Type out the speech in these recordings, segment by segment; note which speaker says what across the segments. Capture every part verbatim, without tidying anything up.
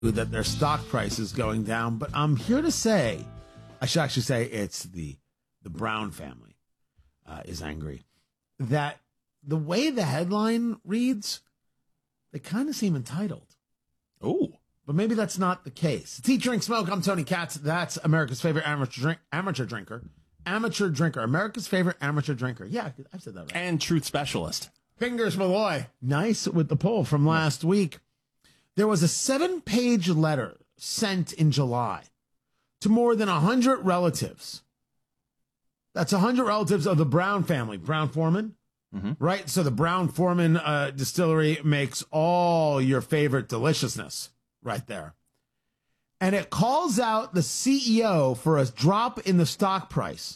Speaker 1: that their stock price is going down, but I'm here to say, I should actually say it's the the Brown family uh, is angry, that the way the headline reads, they kind of seem entitled.
Speaker 2: Oh,
Speaker 1: but maybe that's not the case. It's Eat, Drink, Smoke. I'm Tony Katz. That's America's favorite amateur drink, amateur drinker, amateur drinker, America's favorite amateur drinker. Yeah, I've said that right.
Speaker 2: And truth specialist.
Speaker 1: Fingers Malloy. Nice with the poll from last week. There was a seven-page letter sent in July to more than one hundred relatives. That's one hundred relatives of the Brown family. Brown-Forman, mm-hmm. right? So the Brown-Forman uh, distillery makes all your favorite deliciousness right there. And it calls out the C E O for a drop in the stock price.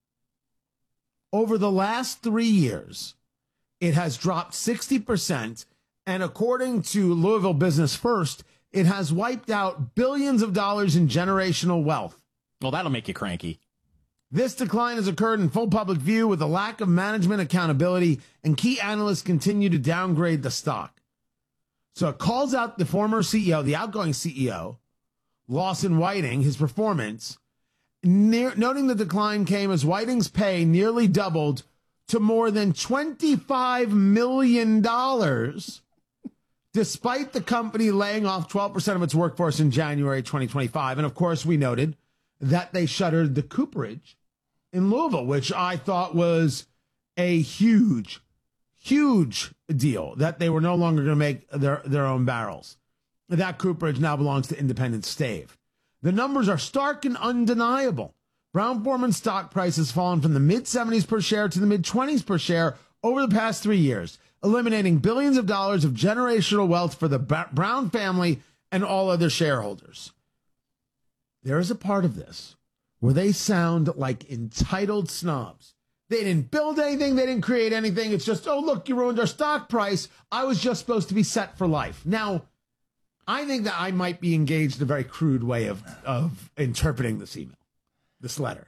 Speaker 1: Over the last three years, it has dropped sixty percent. And according to Louisville Business First, it has wiped out billions of dollars in generational wealth.
Speaker 2: Well, that'll make you cranky.
Speaker 1: This decline has occurred in full public view with a lack of management accountability, and key analysts continue to downgrade the stock. So it calls out the former C E O, the outgoing C E O, Lawson Whiting, his performance, near, noting the decline came as Whiting's pay nearly doubled to more than twenty-five million dollars, despite the company laying off twelve percent of its workforce in January twenty twenty-five. And of course, we noted that they shuttered the cooperage in Louisville, which I thought was a huge, huge deal, that they were no longer going to make their, their own barrels. That cooperage now belongs to Independent Stave. The numbers are stark and undeniable. Brown-Forman stock price has fallen from the mid seventies per share to the mid twenties per share over the past three years, eliminating billions of dollars of generational wealth for the Brown family and all other shareholders. There is a part of this where they sound like entitled snobs. They didn't build anything. They didn't create anything. It's just, oh, look, you ruined our stock price. I was just supposed to be set for life. Now, I think that I might be engaged in a very crude way of, of interpreting this email, this letter.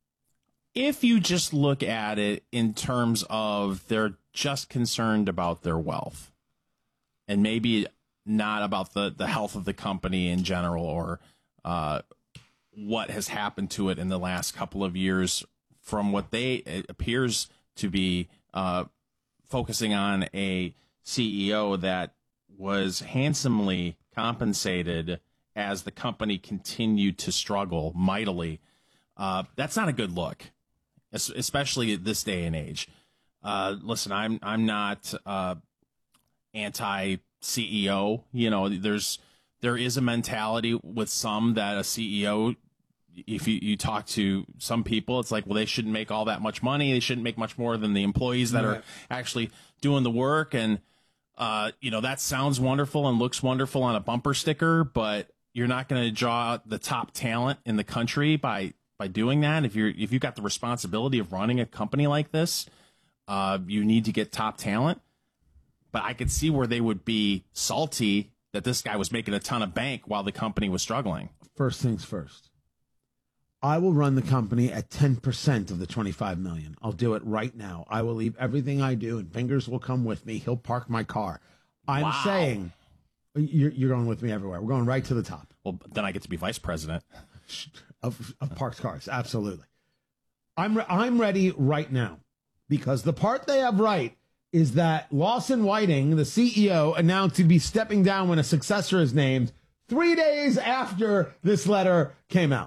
Speaker 2: If you just look at it in terms of they're just concerned about their wealth and maybe not about the, the health of the company in general, or uh, what has happened to it in the last couple of years, from what they it appears to be uh, focusing on a C E O that was handsomely compensated as the company continued to struggle mightily. Uh, that's not a good look, especially at this day and age. Uh, listen, I'm I'm not uh, anti C E O. You know, there's there is a mentality with some that a C E O, if you, you talk to some people, it's like, well, they shouldn't make all that much money. They shouldn't make much more than the employees that right. are actually doing the work. And, uh, you know, that sounds wonderful and looks wonderful on a bumper sticker, but you're not going to draw out the top talent in the country by, by doing that. If you're, if you've got the responsibility of running a company like this, uh, you need to get top talent. But I could see where they would be salty that this guy was making a ton of bank while the company was struggling.
Speaker 1: First things first. I will run the company at ten percent of the twenty-five million dollars. I'll do it right now. I will leave everything I do, and Fingers will come with me. He'll park my car. I'm
Speaker 2: wow.
Speaker 1: saying you're, you're going with me everywhere. We're going right to the top.
Speaker 2: Well, then I get to be vice president
Speaker 1: of, of parked cars. Absolutely. I'm re- I'm ready right now, because the part they have right is that Lawson Whiting, the C E O, announced he'd be stepping down when a successor is named three days after this letter came out.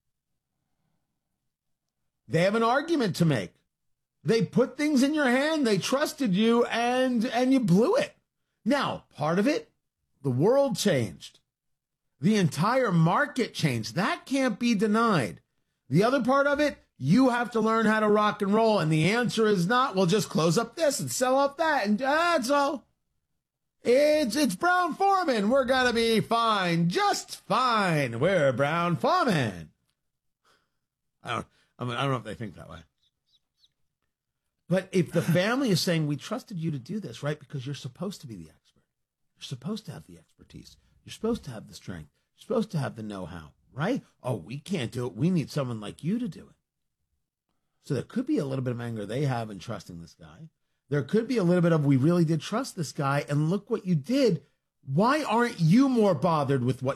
Speaker 1: They have an argument to make. They put things in your hand. They trusted you, and and you blew it. Now, part of it, the world changed. The entire market changed. That can't be denied. The other part of it, you have to learn how to rock and roll. And the answer is not, well, just close up this and sell up that. And that's all. It's, it's Brown-Forman. We're going to be fine. Just fine. We're Brown-Forman. I don't, I mean, I don't know if they think that way. But if the family is saying, we trusted you to do this, right? Because you're supposed to be the expert. You're supposed to have the expertise. You're supposed to have the strength. You're supposed to have the know-how, right? Oh, we can't do it. We need someone like you to do it. So there could be a little bit of anger they have in trusting this guy. There could be a little bit of, we really did trust this guy, and look what you did. Why aren't you more bothered with what